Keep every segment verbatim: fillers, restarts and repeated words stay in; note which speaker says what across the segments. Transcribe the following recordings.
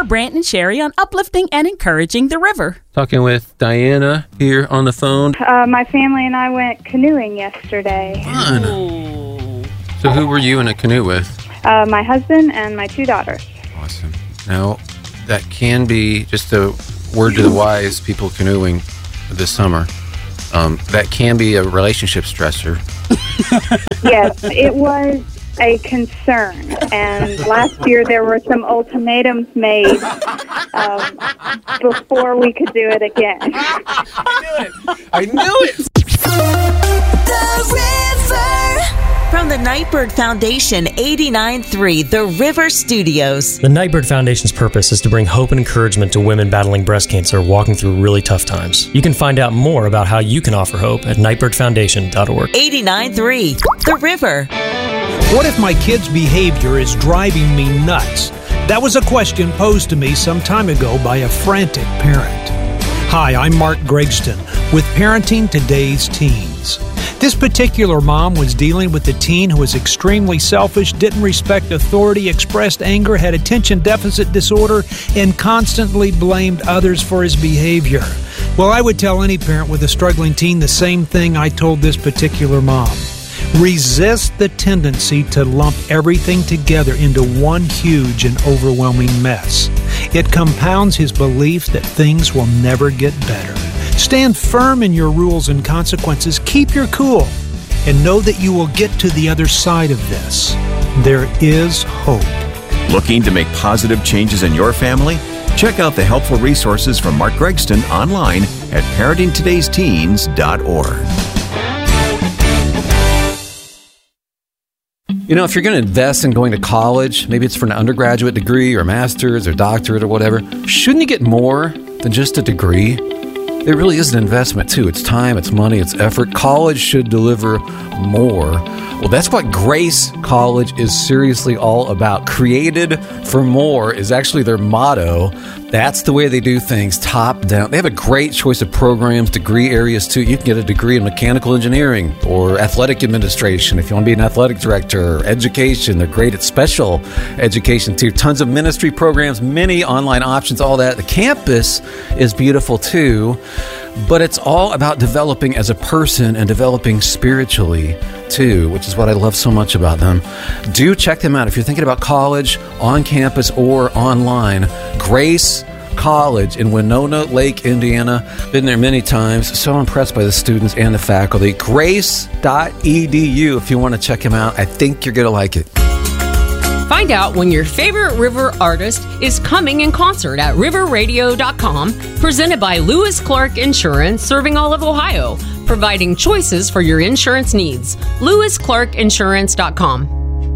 Speaker 1: Brant and Sherry on uplifting and encouraging the river.
Speaker 2: Talking with Diana here on the phone.
Speaker 3: Uh, my family and I went canoeing yesterday.
Speaker 2: Fun. So who were you in a canoe with?
Speaker 3: Uh, my husband and my two daughters.
Speaker 2: Awesome. Now, that can be, just a word to the wise people canoeing this summer, um, that can be a relationship stressor.
Speaker 3: Yes, it was a concern. And last year there were some ultimatums made um, before we could do it again.
Speaker 2: I knew it. I knew it.
Speaker 4: The River. From the Nightbird Foundation, eighty-nine point three The River Studios.
Speaker 5: The Nightbird Foundation's purpose is to bring hope and encouragement to women battling breast cancer walking through really tough times. You can find out more about how you can offer hope at nightbird foundation dot org.
Speaker 4: eighty-nine point three The River.
Speaker 6: What if my kid's behavior is driving me nuts? That was a question posed to me some time ago by a frantic parent. Hi, I'm Mark Gregston with Parenting Today's Teens. This particular mom was dealing with a teen who was extremely selfish, didn't respect authority, expressed anger, had attention deficit disorder, and constantly blamed others for his behavior. Well, I would tell any parent with a struggling teen the same thing I told this particular mom. Resist the tendency to lump everything together into one huge and overwhelming mess. It compounds his belief that things will never get better. Stand firm in your rules and consequences. Keep your cool. And know that you will get to the other side of this. There is hope.
Speaker 7: Looking to make positive changes in your family? Check out the helpful resources from Mark Gregston online at parenting todays teens dot org.
Speaker 2: You know, if you're going to invest in going to college, maybe it's for an undergraduate degree or master's or doctorate or whatever, shouldn't you get more than just a degree? It really is an investment, too. It's time, it's money, it's effort. College should deliver more. Well, that's what Grace College is seriously all about. Created for more is actually their motto. That's the way they do things, top down. They have a great choice of programs, degree areas, too. You can get a degree in mechanical engineering or athletic administration if you want to be an athletic director, or education. They're great at special education, too. Tons of ministry programs, many online options, all that. The campus is beautiful, too. But it's all about developing as a person and developing spiritually, too, which is what I love so much about them. Do check them out if you're thinking about college, on campus, or online. Grace College in Winona Lake, Indiana. Been there many times. So impressed by the students and the faculty. grace dot e d u if you want to check them out. I think you're going to like it.
Speaker 8: Find out when your favorite river artist is coming in concert at river radio dot com, presented by Lewis Clark Insurance, serving all of Ohio, providing choices for your insurance needs. lewis clark insurance dot com.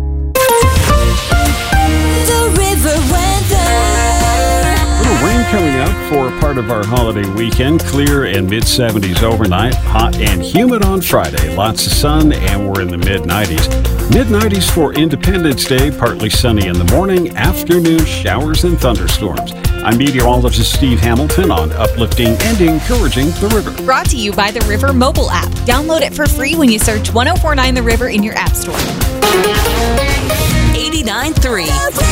Speaker 4: The River Weather.
Speaker 9: Little rain coming up for part of our holiday weekend. Clear and mid seventies overnight. Hot and humid on Friday. Lots of sun, and we're in the mid nineties. mid nineties for Independence Day. Partly sunny in the morning. Afternoon showers and thunderstorms. I'm meteorologist Steve Hamilton on uplifting and encouraging the river.
Speaker 10: Brought to you by the River mobile app. Download it for free when you search ten forty-nine The River in your app store.
Speaker 4: eighty-nine point three